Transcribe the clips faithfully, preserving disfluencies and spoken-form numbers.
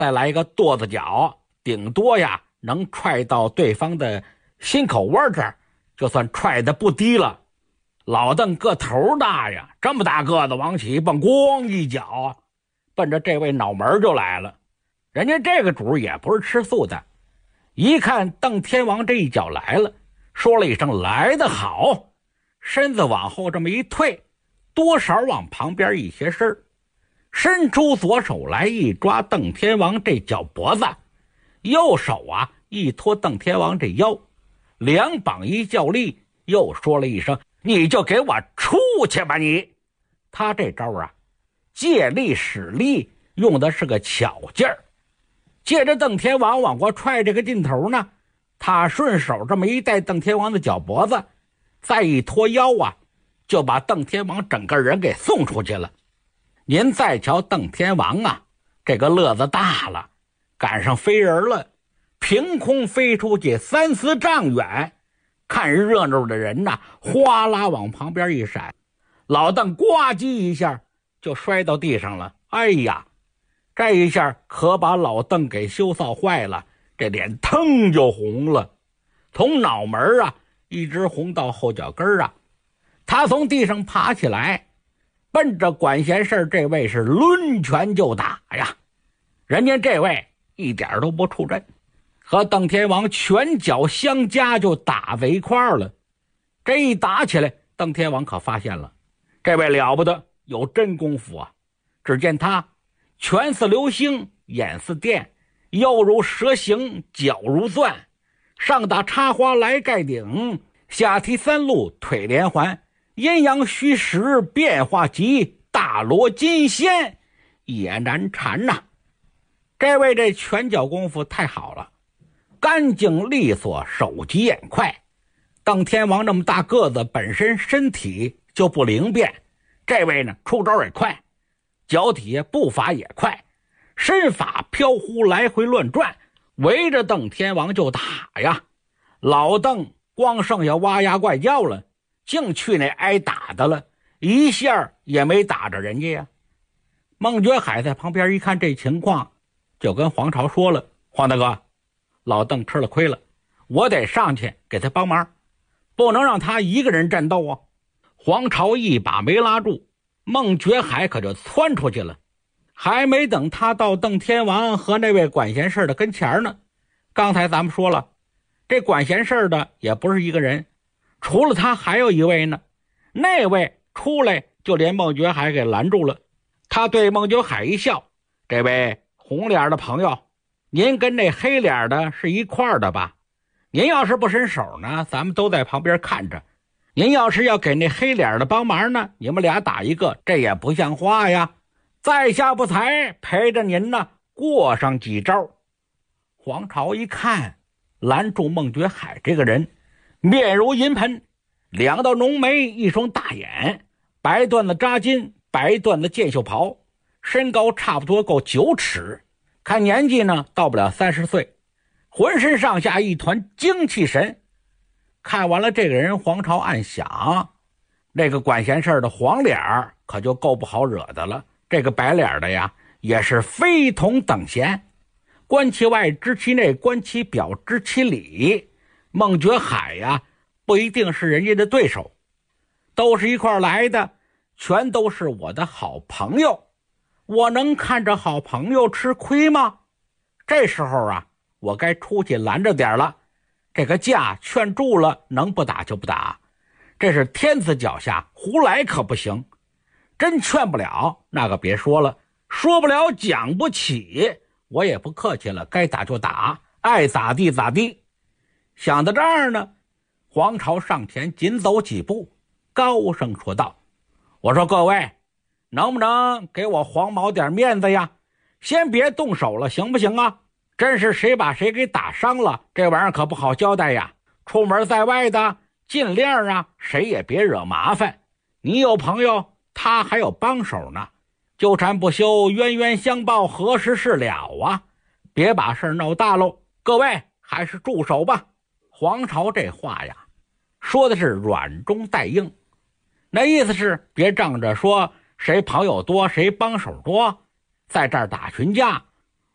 再来一个跺子脚，顶多呀能踹到对方的心口窝这儿，就算踹得不低了。老邓个头大呀，这么大个子往起一蹦，咣一脚奔着这位脑门就来了。人家这个主也不是吃素的，一看邓天王这一脚来了，说了一声来得好，身子往后这么一退，多少往旁边一些身，伸出左手来一抓邓天王这脚脖子，右手啊一托邓天王这腰，两膀一较力，又说了一声你就给我出去吧你。他这招啊借力使力，用的是个巧劲儿。借着邓天王往过踹这个劲头呢，他顺手这么一带邓天王的脚脖子，再一托腰啊，就把邓天王整个人给送出去了。您再瞧邓天王啊，这个乐子大了，赶上飞人了，凭空飞出去三四丈远，看热闹的人呐，哗啦往旁边一闪，老邓呱唧一下就摔到地上了。哎呀，这一下可把老邓给羞臊坏了，这脸腾就红了，从脑门啊一直红到后脚跟啊。他从地上爬起来，奔着管闲事这位是抡拳就打呀。人家这位一点都不出阵，和邓天王拳脚相加就打在一块儿了。这一打起来，邓天王可发现了这位了不得，有真功夫啊。只见他拳似流星，眼似电，腰如蛇形，脚如钻，上打插花来盖顶，下踢三路腿连环，阴阳虚实变化急，大罗金仙也难缠呐、啊。这位这拳脚功夫太好了，干净利索，手疾眼快。邓天王这么大个子，本身身体就不灵便，这位呢出招也快，脚底下步伐也快，身法飘忽，来回乱转，围着邓天王就打呀。老邓光剩下哇呀怪叫了，净去那挨打的了，一下也没打着人家呀。孟觉海在旁边一看这情况，就跟黄巢说了，黄大哥，老邓吃了亏了，我得上去给他帮忙，不能让他一个人战斗啊。黄巢一把没拉住，孟觉海可就窜出去了。还没等他到邓天王和那位管闲事的跟前呢，刚才咱们说了，这管闲事的也不是一个人，除了他还有一位呢。那位出来就连孟觉海给拦住了。他对孟觉海一笑，这位红脸的朋友，您跟那黑脸的是一块的吧？您要是不伸手呢，咱们都在旁边看着，您要是要给那黑脸的帮忙呢，你们俩打一个，这也不像话呀。在下不才，陪着您呢过上几招。黄巢一看拦住孟觉海这个人，面如银盆，两道浓眉，一双大眼，白缎的扎巾，白缎的箭袖袍，身高差不多够九尺，看年纪呢到不了三十岁，浑身上下一团精气神。看完了这个人，黄巢暗想，那个管闲事的黄脸可就够不好惹的了，这个白脸的呀也是非同等闲。观其外知其内，观其表知其里。孟觉海呀不一定是人家的对手，都是一块来的，全都是我的好朋友，我能看着好朋友吃亏吗？这时候啊我该出去拦着点了，这个架劝住了，能不打就不打，这是天子脚下，胡来可不行。真劝不了，那个别说了，说不了讲不起，我也不客气了，该打就打，爱咋地咋地。想到这儿呢，黄巢上前紧走几步，高声说道，我说各位，能不能给我黄毛点面子呀？先别动手了，行不行啊？真是谁把谁给打伤了，这玩意儿可不好交代呀。出门在外的尽量啊，谁也别惹麻烦。你有朋友，他还有帮手呢，纠缠不休，冤冤相报，何时是了啊？别把事闹大喽，各位还是住手吧。黄巢这话呀说的是软中带硬，那意思是别仗着说谁朋友多谁帮手多，在这儿打群架，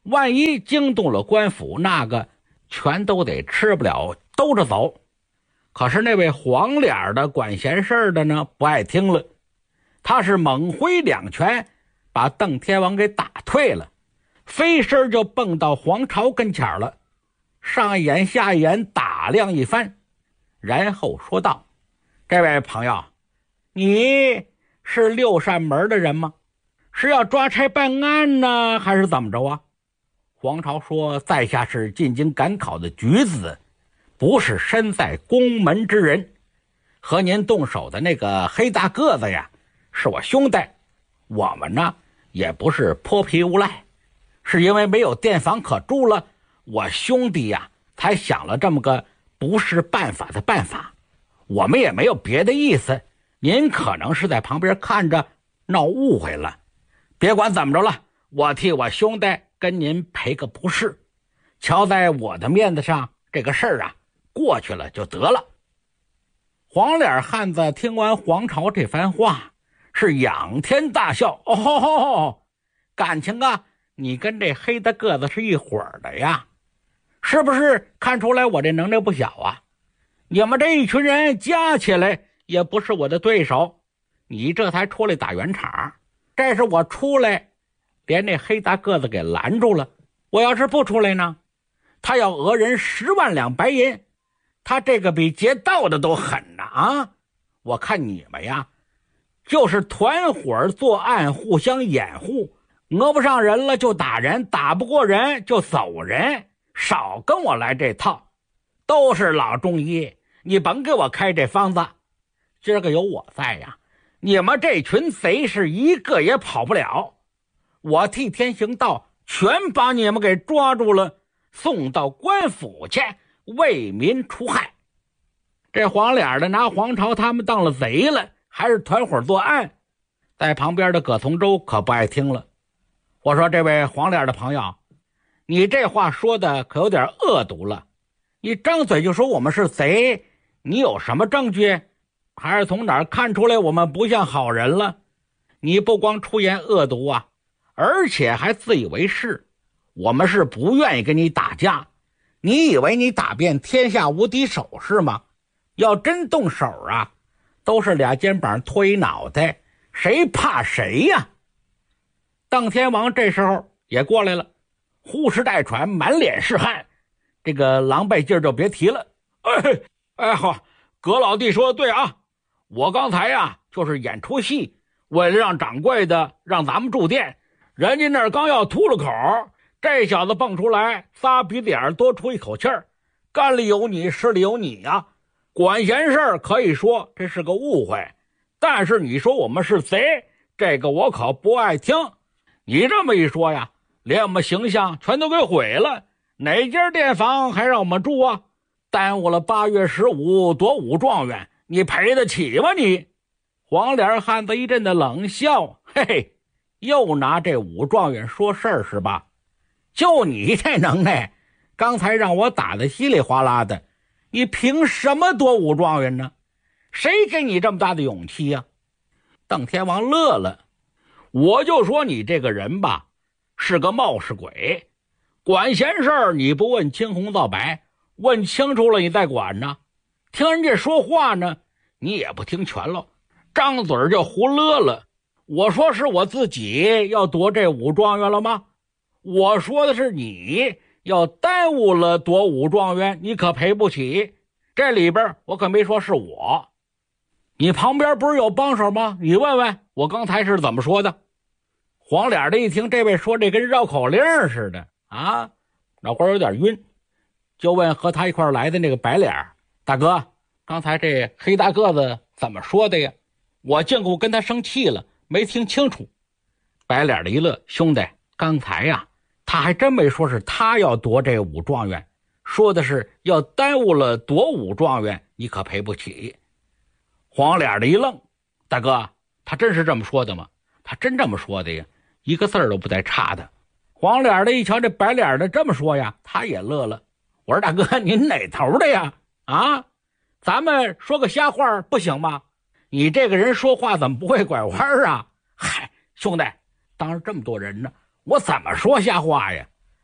万一惊动了官府，那个全都得吃不了兜着走。可是那位黄脸的管闲事的呢，不爱听了，他是猛挥两拳把邓天王给打退了，飞身就蹦到黄巢跟前了，上一眼下一眼打量一番，然后说道：这位朋友，你是六扇门的人吗？是要抓差办案呢，还是怎么着啊？黄巢说：在下是进京赶考的举子，不是身在宫门之人。和您动手的那个黑大个子呀，是我兄弟。我们呢，也不是泼皮无赖，是因为没有店房可住了，我兄弟呀才想了这么个不是办法的办法。我们也没有别的意思，您可能是在旁边看着闹误会了。别管怎么着了，我替我兄弟跟您赔个不是，瞧在我的面子上，这个事儿啊过去了就得了。黄脸汉子听完黄巢这番话，是仰天大笑：哦吼吼吼，感情啊你跟这黑的个子是一伙儿的呀，是不是看出来我这能力不小啊？你们这一群人加起来也不是我的对手，你这才出来打圆场，这是我出来连那黑大个子给拦住了。我要是不出来呢，他要讹人十万两白银，他这个比劫道的都狠呐啊！我看你们呀就是团伙作案，互相掩护，讹不上人了就打人，打不过人就走人，少跟我来这套。都是老中医，你甭给我开这方子，今儿个有我在呀，你们这群贼是一个也跑不了。我替天行道，全把你们给抓住了，送到官府去，为民除害。这黄脸的拿黄巢他们当了贼了，还是团伙作案。在旁边的葛从周可不爱听了。我说这位黄脸的朋友，你这话说的可有点恶毒了。你张嘴就说我们是贼，你有什么证据？还是从哪儿看出来我们不像好人了？你不光出言恶毒啊，而且还自以为是。我们是不愿意跟你打架，你以为你打遍天下无敌手是吗？要真动手啊，都是俩肩膀拖一脑袋，谁怕谁呀？邓天王这时候也过来了，呼哧带喘，满脸是汗，这个狼狈劲儿就别提了。哎哎好，葛老弟说的对啊，我刚才呀就是演出戏，为了让掌柜的让咱们住店，人家那儿刚要吐了口，这小子蹦出来，仨鼻子眼多出一口气儿，干里有你，实里有你呀。管闲事可以说这是个误会，但是你说我们是贼，这个我可不爱听。你这么一说呀，连我们形象全都给毁了，哪家店房还让我们住啊？耽误了八月十五夺武状元，你赔得起吗你？黄脸汉子一阵的冷笑，嘿嘿，又拿这武状元说事儿是吧？就你这能耐，刚才让我打得稀里哗啦的，你凭什么夺武状元呢？谁给你这么大的勇气呀？邓天王乐了，我就说你这个人吧，是个冒失鬼，管闲事儿你不问青红皂白，问清楚了你再管呢。听人家说话呢，你也不听全了，张嘴就胡勒了。我说是我自己要夺这武状元了吗？我说的是你要耽误了夺武状元，你可赔不起。这里边我可没说是我，你旁边不是有帮手吗？你问问我刚才是怎么说的。黄脸的一听这位说这跟绕口令似的啊，脑瓜有点晕，就问和他一块来的那个白脸，大哥，刚才这黑大个子怎么说的呀？我见过跟他生气了，没听清楚。白脸的一乐，兄弟，刚才呀他还真没说是他要夺这武状元，说的是要耽误了夺武状元，你可赔不起。黄脸的一愣，大哥，他真是这么说的吗？他真这么说的呀，一个字儿都不带差的。黄脸的一瞧这白脸的这么说呀，他也乐了。我说大哥，您哪头的呀？啊，咱们说个瞎话不行吗？你这个人说话怎么不会拐弯啊？嗨，兄弟，当着这么多人呢，我怎么说瞎话呀？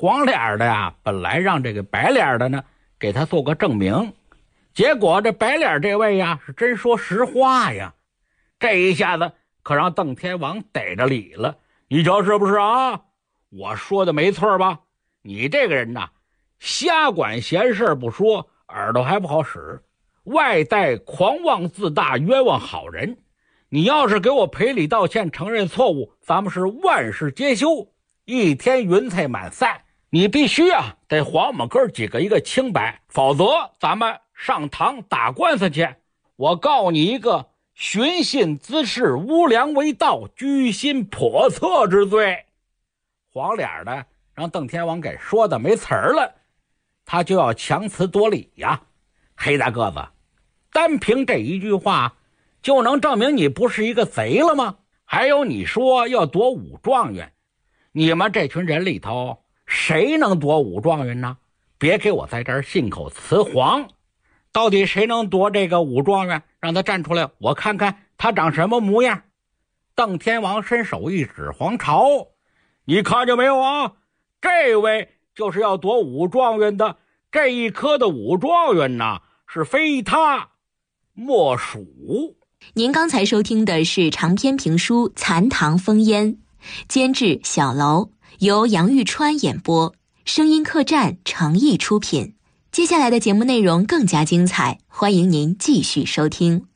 黄脸的呀，本来让这个白脸的呢给他做个证明，结果这白脸这位呀是真说实话呀，这一下子可让邓天王逮着理了。你瞧是不是啊？我说的没错吧？你这个人呐，瞎管闲事不说，耳朵还不好使，外带狂妄自大，冤枉好人。你要是给我赔礼道歉，承认错误，咱们是万事皆休，一天云彩满散。你必须啊得还我们哥几个一个清白，否则咱们上堂打官司去。我告你一个寻衅滋事、无良为盗、居心叵测之罪。黄脸的让邓天王给说的没词儿了，他就要强词夺理呀。黑大个子，单凭这一句话就能证明你不是一个贼了吗？还有你说要夺武状元，你们这群人里头谁能夺武状元呢？别给我在这儿信口雌黄。到底谁能夺这个武状元？让他站出来，我看看他长什么模样。邓天王伸手一指黄巢，你看见没有啊？这位就是要夺武状元的，这一科的武状元呐，是非他莫属。 您刚才收听的是长篇评书《残唐烽烟》，监制小楼，由杨玉川演播，声音客栈诚意出品。接下来的节目内容更加精彩，欢迎您继续收听。